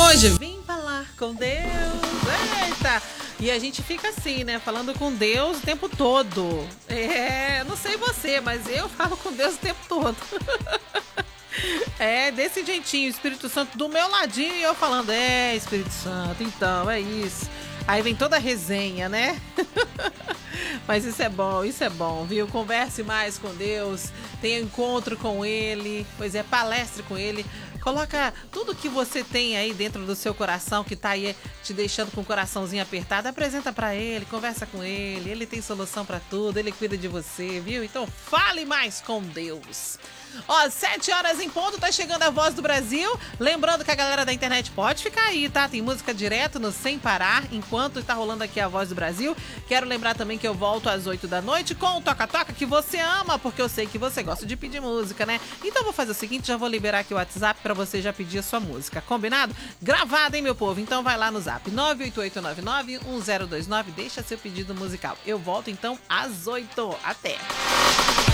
hoje. Vim falar com Deus. Eita! E a gente fica assim, né? Falando com Deus o tempo todo. Não sei você, mas eu falo com Deus o tempo todo. Desse jeitinho, Espírito Santo do meu ladinho e eu falando, Espírito Santo, então, é isso. Aí vem toda a resenha, né? Mas isso é bom, viu? Converse mais com Deus, tenha encontro com Ele, palestre com Ele. Coloca tudo que você tem aí dentro do seu coração, que tá aí te deixando com o coraçãozinho apertado, apresenta pra Ele, conversa com Ele tem solução pra tudo, Ele cuida de você, viu? Então fale mais com Deus. 7h em ponto, tá chegando a Voz do Brasil. Lembrando que a galera da internet pode ficar aí, tá? Tem música direto no Sem Parar, enquanto tá rolando aqui a Voz do Brasil. Quero lembrar também que eu volto às 8 da noite com o Toca Toca, que você ama, porque eu sei que você gosta de pedir música, né? Então vou fazer o seguinte, já vou liberar aqui o WhatsApp pra você já pedir a sua música, combinado? Gravado, hein, meu povo? Então vai lá no zap 988991029, deixa seu pedido musical. Eu volto então às 8. Até!